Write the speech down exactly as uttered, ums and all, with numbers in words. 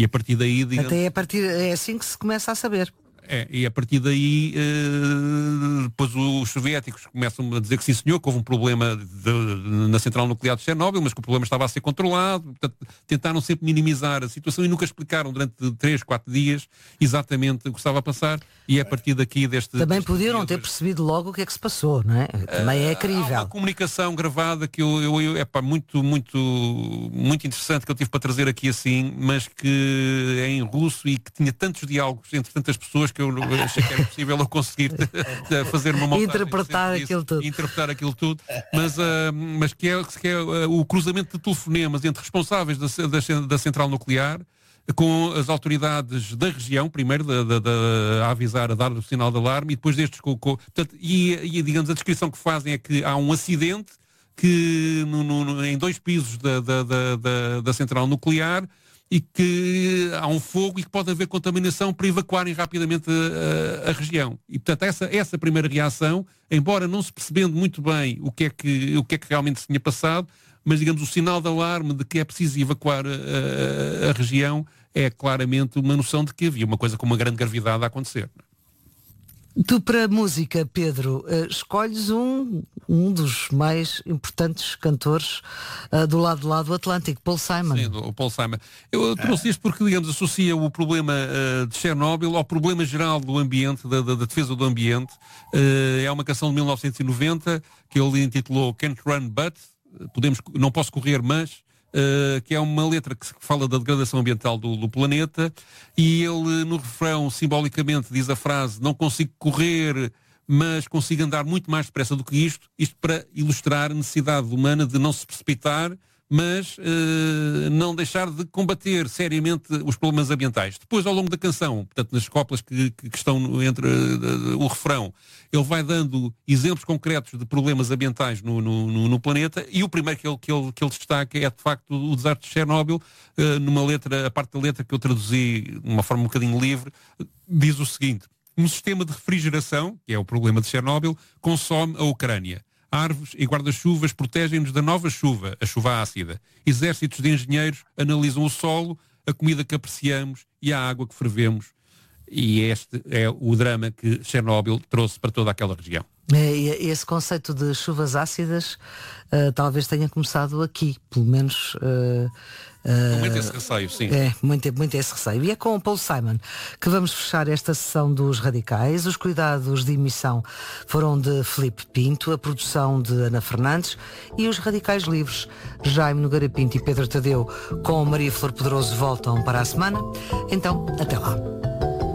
E a partir daí... Digamos, até a partir, é assim que se começa a saber. É, e a partir daí, uh, depois os soviéticos começam a dizer que sim senhor, que houve um problema de, na central nuclear de Chernobyl, mas que o problema estava a ser controlado. Portanto, tentaram sempre minimizar a situação e nunca explicaram durante três, quatro dias exatamente o que estava a passar. E é a partir daqui deste... Também deste podiam não ter percebido logo o que é que se passou, não é? Também é crível. Há uma comunicação gravada que eu, eu, eu é pá, muito, muito, muito interessante, que eu tive para trazer aqui assim, mas que é em russo e que tinha tantos diálogos entre tantas pessoas que eu achei que era possível eu conseguir fazer uma montagem, interpretar aquilo tudo. interpretar aquilo tudo, mas, uh, mas que é, que é uh, o cruzamento de telefonemas entre responsáveis da, da, da central nuclear com as autoridades da região, primeiro da, da, da, a avisar, a dar o sinal de alarme, e depois destes com, com, portanto, e, e digamos a descrição que fazem é que há um acidente que no, no, em dois pisos da, da, da, da, da central nuclear, e que há um fogo e que pode haver contaminação para evacuarem rapidamente a, a, a região. E, portanto, essa, essa primeira reação, embora não se percebendo muito bem o que é que, o que, é que realmente se tinha passado, mas, digamos, o sinal de alarme de que é preciso evacuar a, a, a região é claramente uma noção de que havia uma coisa com uma grande gravidade a acontecer. Tu, para a música, Pedro, uh, escolhes um, um dos mais importantes cantores uh, do lado de lá do Atlântico, Paul Simon. Sim, o Paul Simon. Eu trouxe isto porque, digamos, associa o problema uh, de Chernobyl ao problema geral do ambiente, da, da, da defesa do ambiente. Uh, é uma canção de mil novecentos e noventa que ele intitulou Can't Run But, podemos, não posso correr, mas... Uh, que é uma letra que fala da degradação ambiental do, do planeta, e ele no refrão simbolicamente diz a frase: não consigo correr, mas consigo andar muito mais depressa do que isto, isto para ilustrar a necessidade humana de não se precipitar, mas uh, não deixar de combater seriamente os problemas ambientais. Depois, ao longo da canção, portanto, nas coplas que, que estão entre uh, o refrão, ele vai dando exemplos concretos de problemas ambientais no, no, no planeta, e o primeiro que ele, que, ele, que ele destaca é, de facto, o desastre de Chernobyl. Uh, numa letra, a parte da letra que eu traduzi de uma forma um bocadinho livre, diz o seguinte: um sistema de refrigeração, que é o problema de Chernobyl, consome a Ucrânia. Árvores e guarda-chuvas protegem-nos da nova chuva, a chuva ácida. Exércitos de engenheiros analisam o solo, a comida que apreciamos e a água que fervemos. E este é o drama que Chernobyl trouxe para toda aquela região. É, esse conceito de chuvas ácidas uh, talvez tenha começado aqui, pelo menos... Uh, uh, muito esse receio, sim. É, muito, muito esse receio. E é com o Paul Simon que vamos fechar esta sessão dos Radicais. Os cuidados de emissão foram de Filipe Pinto, a produção de Ana Fernandes, e os Radicais Livres, Jaime Nogueira Pinto e Pedro Tadeu, com Maria Flor Pedroso, voltam para a semana. Então, até lá.